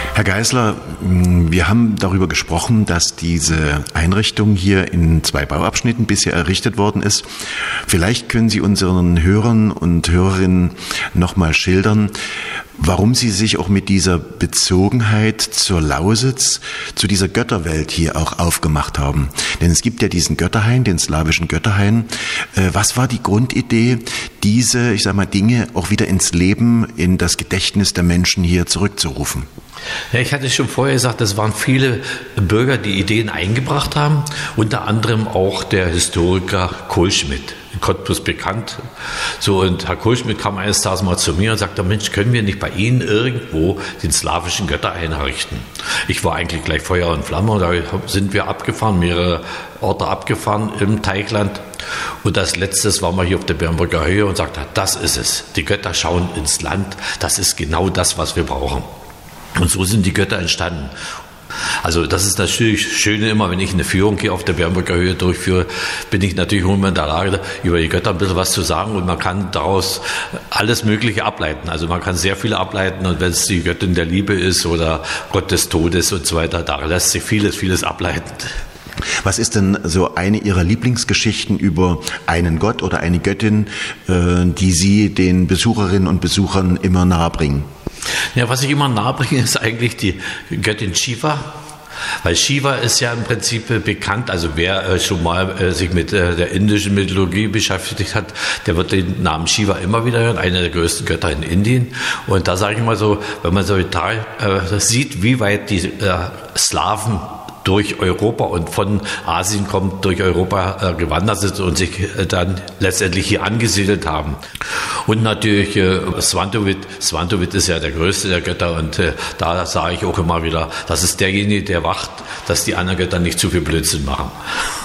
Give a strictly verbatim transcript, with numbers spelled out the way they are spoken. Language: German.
Herr Geisler, wir haben darüber gesprochen, dass diese Einrichtung hier in zwei Bauabschnitten bisher errichtet worden ist. Vielleicht können Sie unseren Hörern und Hörerinnen nochmal schildern, warum Sie sich auch mit dieser Bezogenheit zur Lausitz, zu dieser Götterwelt hier auch aufgemacht haben. Denn es gibt ja diesen Götterhain, den slawischen Götterhain. Was war die Grundidee, diese, ich sag mal, Dinge auch wieder ins Leben, in das Gedächtnis der Menschen hier zurückzurufen? Ja, ich hatte schon vorher gesagt, es waren viele Bürger, die Ideen eingebracht haben, unter anderem auch der Historiker Kohlschmidt, in Cottbus bekannt. So, und Herr Kohlschmidt kam eines Tages mal zu mir und sagte, Mensch, können wir nicht bei Ihnen irgendwo den slawischen Götterhain errichten? Ich war eigentlich gleich Feuer und Flamme, da sind wir abgefahren, mehrere Orte abgefahren im Teigland. Und als letztes waren wir hier auf der Bernburger Höhe und sagten, das ist es. Die Götter schauen ins Land, das ist genau das, was wir brauchen. Und so sind die Götter entstanden. Also das ist natürlich das Schöne immer, wenn ich eine Führung hier auf der Bernburger Höhe durchführe, bin ich natürlich immer in der Lage, über die Götter ein bisschen was zu sagen und man kann daraus alles Mögliche ableiten. Also man kann sehr viel ableiten und wenn es die Göttin der Liebe ist oder Gott des Todes und so weiter, da lässt sich vieles, vieles ableiten. Was ist denn so eine Ihrer Lieblingsgeschichten über einen Gott oder eine Göttin, die Sie den Besucherinnen und Besuchern immer nahe bringen? Ja, was ich immer nahe bringe, ist eigentlich die Göttin Shiva. Weil Shiva ist ja im Prinzip bekannt, also wer schon mal sich mit der indischen Mythologie beschäftigt hat, der wird den Namen Shiva immer wieder hören, einer der größten Götter in Indien. Und da sage ich mal so, wenn man so total äh, sieht, wie weit die äh, Slawen durch Europa und von Asien kommt, durch Europa äh, gewandert sind und sich äh, dann letztendlich hier angesiedelt haben. Und natürlich äh, Svantowit, Svantowit ist ja der größte der Götter und äh, da sage ich auch immer wieder, das ist derjenige, der wacht, dass die anderen Götter nicht zu viel Blödsinn machen.